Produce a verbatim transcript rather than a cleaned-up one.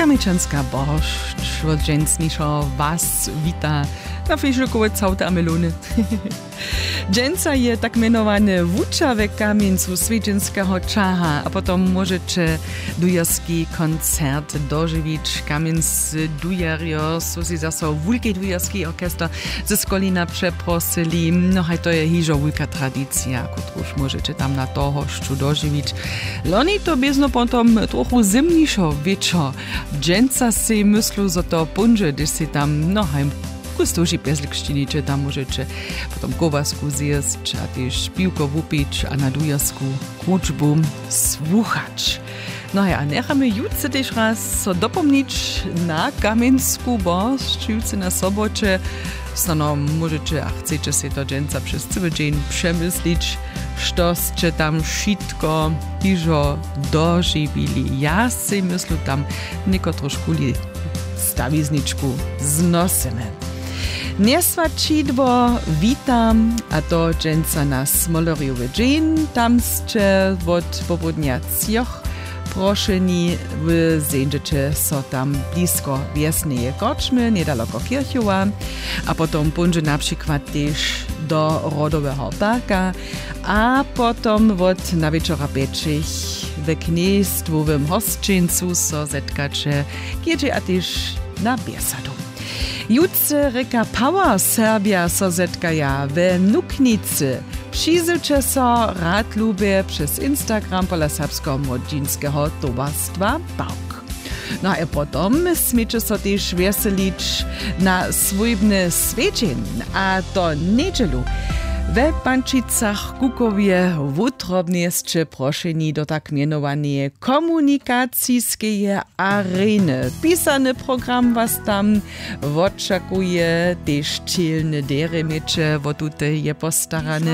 Kamyczanska bożcz, od dżęsniszo was wita na Fischlkowe całte amelony. Dżęca je tak mianowany wucza we Kamieńcu Swieczynskiego czaha, a potom możecie dujarski koncert dożywić. Kamienc dujario, so si zase wulki dujarski orkester ze Skolina przeprosili. No hej, to je hižo wulka tradycja, którąż możecie tam na to hoszczu dożywić. Loni to bezno potom trochu zimniejszo wieczor. Dżęca si myślu, że to punże, gdyż si tam, no hej, kustoši pjeslikštini, če tam môžete potom kovasku zjesť a tiež pivko vupiť a na dujarsku kručbu svúchať. No a necháme jutce tiež raz so dopomniť na Kamensku božč, jutce na soboče. Stano môžete a chcete si to dženca přes celý deň přemysliť, što ste tam všetko hižo doživili. Ja si myslím tam neko trošku stavizničku znosíme. Nesvačidło witam, a to dżęca na Smoloriowy dzień. Tam ste od popołudnia cioch proszeni, wy zejdziecie so tam blisko wiesneje koczmy, niedaleko Kirchowa, a potom pójdzie na przykład też do Rodowego parka, a potom od na wieczora pieczych w Kniestwowym hosczyńcu so zetkacie, kiedzie a też na Biesadu. Jutce reka Power Serbia so zetkaja w Nuknicy. Przyjrzyjcie so rad lubie przez Instagram pola serbskiego młodzieńskiego towarstwa Bałk. No a potom smiecie so też weselić na swójbny Swieczyn, a to niedzielu. We Pančicach Kukowie wutrobnie jeszcze proszeni do tak mianowanej komunikacyjskiej areny. Pisany program was tam oczekuje, też cielne dery miecze, wo tutaj je postarane.